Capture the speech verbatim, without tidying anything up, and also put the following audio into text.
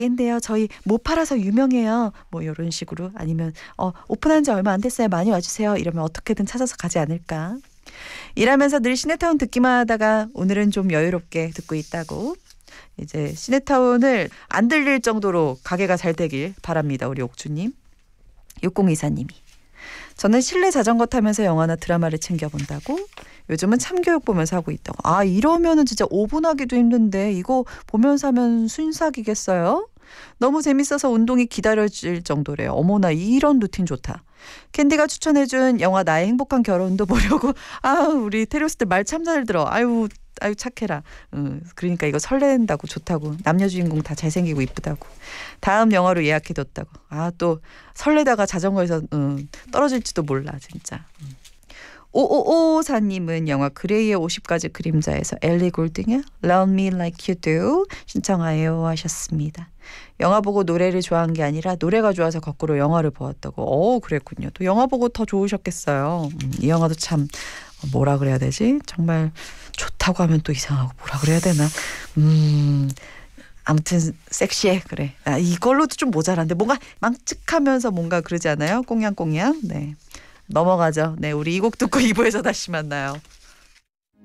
인데요. 저희 못 팔아서 유명해요. 뭐 이런 식으로 아니면 어, 오픈한 지 얼마 안 됐어요. 많이 와주세요. 이러면 어떻게든 찾아서 가지 않을까. 일하면서 늘 시네타운 듣기만 하다가 오늘은 좀 여유롭게 듣고 있다고. 이제 시네타운을 안 들릴 정도로 가게가 잘 되길 바랍니다. 우리 옥주님. 육공이사님이. 저는 실내 자전거 타면서 영화나 드라마를 챙겨본다고. 요즘은 참교육 보면서 하고 있다고. 아 이러면은 진짜 오 분 하기도 힘든데 이거 보면서 하면 순삭이겠어요? 너무 재밌어서 운동이 기다려질 정도래요. 어머나 이런 루틴 좋다. 캔디가 추천해준 영화 나의 행복한 결혼도 보려고. 아 우리 테리우스들 말 참 잘 들어. 아유 아유 착해라. 음, 그러니까 이거 설렌다고 좋다고. 남녀 주인공 다 잘생기고 이쁘다고. 다음 영화로 예약해뒀다고. 아 또 설레다가 자전거에서 음, 떨어질지도 몰라 진짜. 음. 오오오사님은 영화 그레이의 오십 가지 그림자에서 엘리 골딩의 Love Me Like You Do 신청하여 하셨습니다. 영화 보고 노래를 좋아한 게 아니라 노래가 좋아서 거꾸로 영화를 보았다고. 어 그랬군요. 또 영화 보고 더 좋으셨겠어요. 음, 이 영화도 참 뭐라 그래야 되지? 정말 좋다고 하면 또 이상하고 뭐라 그래야 되나? 음... 아무튼 섹시해. 그래. 아, 이걸로도 좀 모자란데 뭔가 망측하면서 뭔가 그러지 않아요? 꽁냥꽁냥. 네. 넘어가죠. 네, 우리 이 곡 듣고 이 부에서 다시 만나요.